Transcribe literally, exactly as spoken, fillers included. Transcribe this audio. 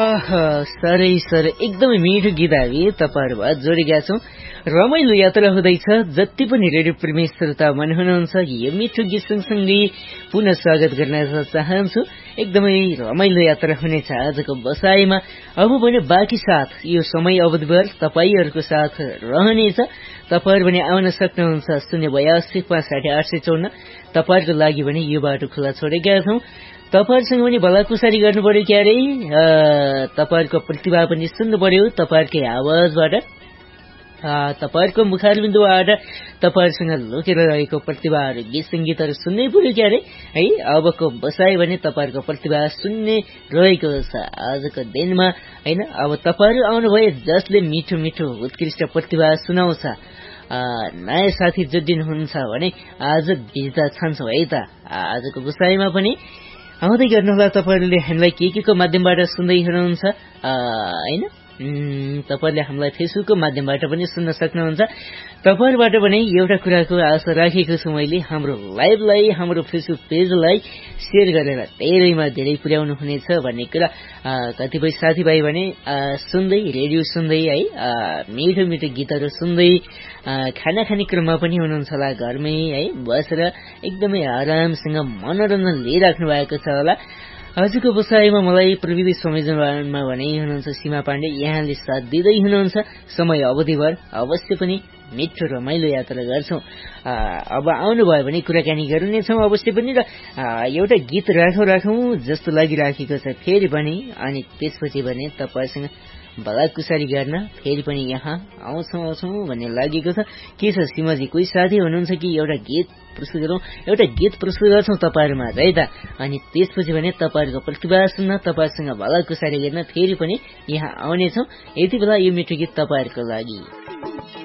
सरै sir एकदमै मिठो गीत हामी तपाईँहरू जोडेका छौँ। रमाइलो यात्रा हुँदैछ। जति पनि रेडियो प्रेमी श्रोता मन हुनुहुन्छ यो मिठो गीत सँगसँगै पुनः स्वागत गर्न चाहन्छु। एकदमै रमाइलो यात्रा हुनेछ आजको बसाइमा। अब भने बाँकी साथ यो समय अवधिभर तपाईँहरूको साथ रहनेछ। तपाईँहरू भने आउन सक्नुहुन्छ शून्य बयासी पाँच साठी आठ सय चौन्न। तपाईँहरूको लागि भने यो बाटो खुला छोडेका छौँ। तपाईँहरूसँग पनि भलाकुसारी गर्नु पर्यो क्यारे, तपाईँहरूको प्रतिभा पनि सुन्नु पर्यो। तपाईँहरूकै आवाजबाट, तपाईँहरूको मुखारबिन्दुबाट तपाईँहरूसँग लुकेर रहेको प्रतिभाहरू, गीत सङ्गीतहरू सुन्नै पर्यो क्यारे है। अबको बसाइ भने तपाईँहरूको प्रतिभा सुन्ने रहेको छ आजको दिनमा होइन। अब तपाईँहरू आउनुभयो जसले मिठो मिठो उत्कृष्ट प्रतिभा सुनाउँछ। नयाँ साथी जोडिनुहुन्छ भने आज बिर्ता छान्छौँ है त। आजको बसाइमा पनि आउँदै गर्नुहोला। तपाईँहरूले हामीलाई के के को माध्यमबाट सुन्दै हुनुहुन्छ होइन। तपाईँहरूले हामीलाई फेसबुकको माध्यमबाट पनि सुन्न सक्नुहुन्छ। तपाईँहरूबाट पनि एउटा कुराको आशा राखेको छु मैले, हाम्रो लाइभलाई, हाम्रो फेसबुक पेजलाई सेयर गरेर धेरैमा धेरै पुर्याउनु हुनेछ भन्ने कुरा। कतिपय साथीभाइ भने सुन्दै, रेडियो सुन्दै है, मिठो मिठो गीतहरू सुन्दै खाना खाने क्रममा पनि हुनुहुन्छ होला, घरमै है बसेर एकदमै आरामसँग मनोरञ्जन लिइराख्नु भएको छ होला। आजको बसाइमा मलाई प्रविधि संयोजनमा भने हुनुहुन्छ सीमा पाण्डे, यहाँले साथ दिँदै हुनुहुन्छ समय अवधिभर। अवश्य पनि मिठो रमाइलो यात्रा गर्छौँ। अब आउनुभयो भने कुराकानी गर्नेछौँ अवश्य पनि। र एउटा गीत राखौँ राखौँ जस्तो लागिराखेको छ फेरि पनि। अनि त्यसपछि भने तपाईँसँग भलाकुसारी गर्न फेरि पनि यहाँ आउँछौँ आउँछौँ भन्ने लागेको छ। के छ सीमाजी, कोही साथी हुनुहुन्छ कि एउटा गीत प्रस्तुत गरौँ? एउटा गीत प्रस्तुत गर्छौँ तपाईँहरूमा है त। अनि त्यसपछि भने तपाईँहरूको प्रतिभा सुन्न, तपाईँहरूसँग भलाकुसारी गर्न फेरि पनि यहाँ आउनेछौँ। यति बेला यो मिठो गीत तपाईँहरूको लागि।